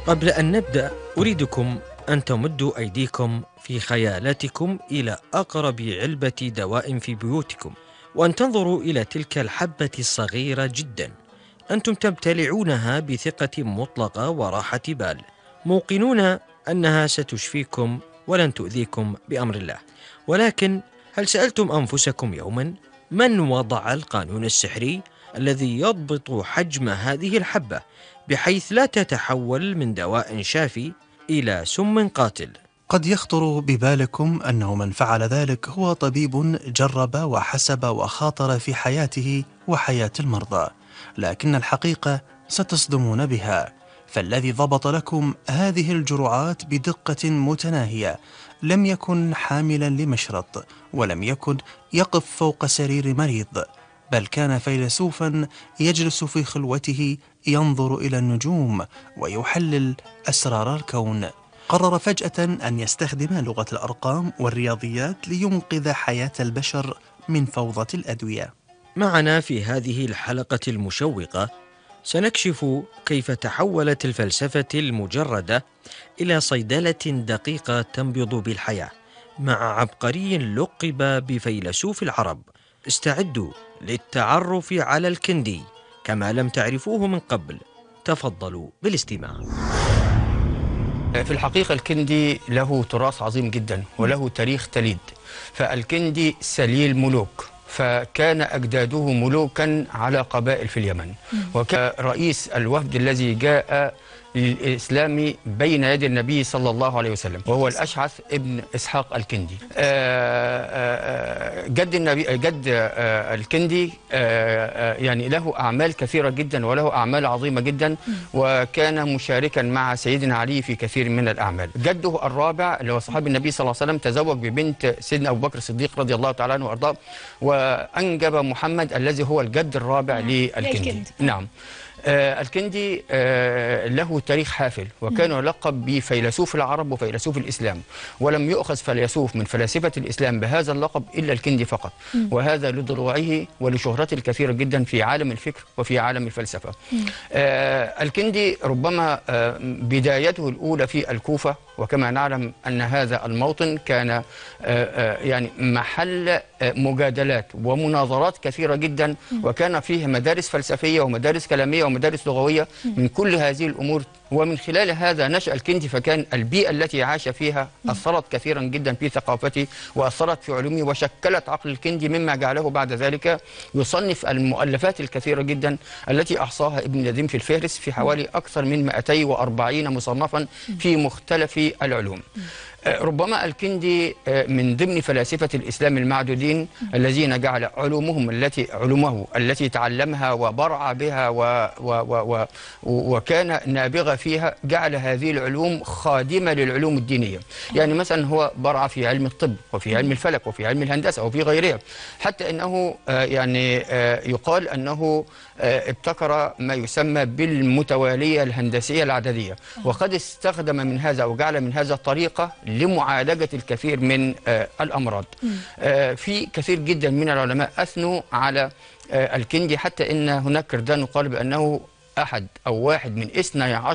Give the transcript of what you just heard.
قبل أن نبدأ أريدكم أن تمدوا أيديكم في خيالاتكم إلى أقرب علبة دواء في بيوتكم، وأن تنظروا إلى تلك الحبة الصغيرة جدا. أنتم تبتلعونها بثقة مطلقة وراحة بال، موقنون أنها ستشفيكم ولن تؤذيكم بأمر الله. ولكن هل سألتم أنفسكم يوما من وضع القانون السحري الذي يضبط حجم هذه الحبة بحيث لا تتحول من دواء شافي إلى سم قاتل؟ قد يخطر ببالكم أنه من فعل ذلك هو طبيب جرب وحسب وخاطر في حياته وحياة المرضى، لكن الحقيقة ستصدمون بها. فالذي ضبط لكم هذه الجرعات بدقة متناهية لم يكن حاملا لمشرط، ولم يكن يقف فوق سرير مريض، بل كان فيلسوفا يجلس في خلوته ينظر إلى النجوم ويحلل أسرار الكون. قرر فجأة أن يستخدم لغة الأرقام والرياضيات لينقذ حياة البشر من فوضى الأدوية. معنا في هذه الحلقة المشوقة سنكشف كيف تحولت الفلسفة المجردة إلى صيدلة دقيقة تنبض بالحياة، مع عبقري لقب بفيلسوف العرب. استعدوا للتعرف على الكندي كما لم تعرفوه من قبل. تفضلوا بالاستماع. في الحقيقة الكندي له تراث عظيم جدا وله تاريخ تليد. فالكندي سليل ملوك، فكان أجداده ملوكا على قبائل في اليمن، وكان رئيس الوفد الذي جاء للإسلام بين يدي النبي صلى الله عليه وسلم، وهو الأشعث ابن إسحاق الكندي. جد الكندي يعني له أعمال كثيرة جدا وله أعمال عظيمة جدا، وكان مشاركا مع سيدنا علي في كثير من الأعمال. جده الرابع اللي هو صحابي النبي صلى الله عليه وسلم تزوج ببنت سيدنا أبو بكر الصديق رضي الله تعالى عنه وأرضاه، وأنجب محمد الذي هو الجد الرابع للكندي. نعم. الكندي له تاريخ حافل، وكان يلقب بفيلسوف العرب وفيلسوف الإسلام، ولم يؤخذ فيلسوف من فلاسفة الإسلام بهذا اللقب إلا الكندي فقط، وهذا لضلوعه ولشهرته الكثيرة جدا في عالم الفكر وفي عالم الفلسفة. الكندي ربما بدايته الأولى في الكوفة، وكما نعلم أن هذا الموطن كان يعني محل مجادلات ومناظرات كثيرة جدا، وكان فيه مدارس فلسفية ومدارس كلامية ومدارس لغوية من كل هذه الأمور. ومن خلال هذا نشأ الكندي، فكان البيئة التي عاش فيها أثرت كثيرا جدا في ثقافته وأثرت في علومه وشكلت عقل الكندي، مما جعله بعد ذلك يصنف المؤلفات الكثيرة جدا التي أحصاها ابن نديم في الفهرس في حوالي أكثر من 240 مصنفا في مختلف العلوم. ربما الكندي من ضمن فلاسفة الإسلام المعدودين الذين جعل علومه التي تعلمها وبرع بها وكان نابغة فيها، جعل هذه العلوم خادمة للعلوم الدينية. يعني مثلا هو برع في علم الطب وفي علم الفلك وفي علم الهندسة وفي غيرها، حتى أنه يعني يقال أنه ابتكر ما يسمى بالمتوالية الهندسية العددية، وقد استخدم من هذا وجعل من هذا طريقة لمعالجة الكثير من الأمراض. في كثير جدا من العلماء أثنوا على الكندي، حتى إن هناك كردان قال بأنه أحد أو واحد من 12